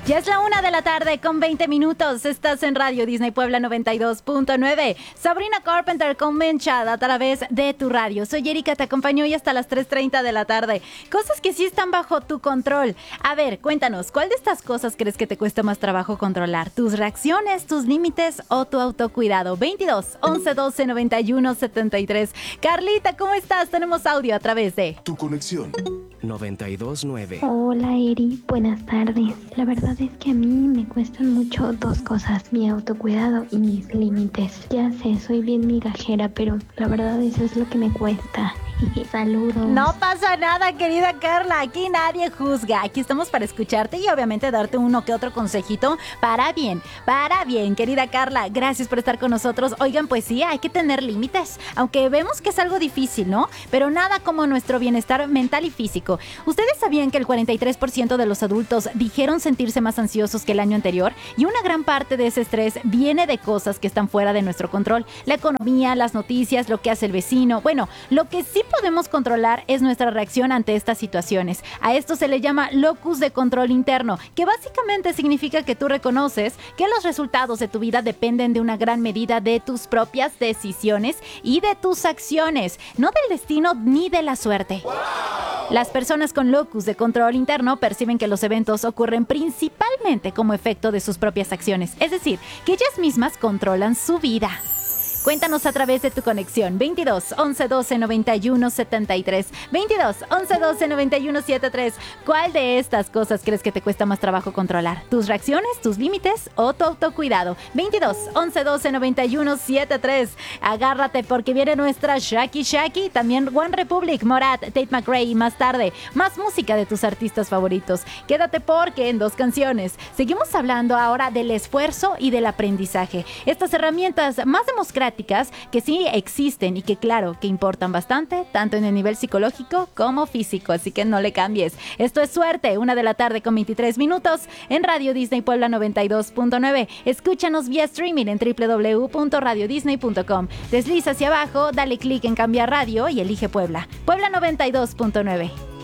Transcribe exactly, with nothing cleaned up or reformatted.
Ya es la una de la tarde con veinte minutos. Estás en Radio Disney Puebla noventa y dos punto nueve. Sabrina Carpenter con Menchada a través de tu radio. Soy Erika, te acompaño hoy hasta las tres treinta de la tarde. Cosas que sí están bajo tu control. A ver, cuéntanos, ¿cuál de estas cosas crees que te cuesta más trabajo controlar? ¿Tus reacciones, tus límites o tu autocuidado? veintidós, once, doce, noventa y uno, setenta y tres. Carlita, ¿cómo estás? Tenemos audio a través de Tu Conexión noventa y dos punto nueve. Hola Eri, buenas tardes. La verdad es que a mí me cuestan mucho dos cosas, mi autocuidado y mis límites. Ya sé, soy bien migajera, pero la verdad eso es lo que me cuesta. Saludos. No pasa nada, querida Carla. Aquí nadie juzga. Aquí estamos para escucharte y obviamente darte uno que otro consejito para bien, para bien, querida Carla. Gracias por estar con nosotros. Oigan, pues sí, hay que tener límites, aunque vemos que es algo difícil, ¿no? Pero nada como nuestro bienestar mental y físico. ¿Ustedes sabían que el cuarenta y tres por ciento de los adultos dijeron sentirse más ansiosos que el año anterior? Y una gran parte de ese estrés viene de cosas que están fuera de nuestro control. La economía, las noticias, lo que hace el vecino. Bueno, lo que sí podemos controlar es nuestra reacción ante estas situaciones. A esto se le llama locus de control interno, que básicamente significa que tú reconoces que los resultados de tu vida dependen de una gran medida de tus propias decisiones y de tus acciones, no del destino ni de la suerte. ¡Wow! Las personas con locus de control interno perciben que los eventos ocurren principalmente como efecto de sus propias acciones, es decir, que ellas mismas controlan su vida. Cuéntanos a través de tu conexión. veintidós, once, doce, noventa y uno, setenta y tres. veintidós, once, doce, noventa y uno, setenta y tres. ¿Cuál de estas cosas crees que te cuesta más trabajo controlar? ¿Tus reacciones, tus límites o tu autocuidado? veintidós, once, doce, noventa y uno, setenta y tres. Agárrate porque viene nuestra Shaki Shaki. También One Republic, Morat, Tate McRae y más tarde, más música de tus artistas favoritos. Quédate porque en dos canciones seguimos hablando ahora del esfuerzo y del aprendizaje. Estas herramientas más democráticas que sí existen y que claro, que importan bastante, tanto en el nivel psicológico como físico, así que no le cambies. Esto es Suerte, una de la tarde con veintitrés minutos en Radio Disney Puebla noventa y dos punto nueve. Escúchanos vía streaming en doble u doble u doble u punto radio disney punto com. Desliza hacia abajo, dale clic en cambiar radio y elige Puebla. Puebla noventa y dos punto nueve.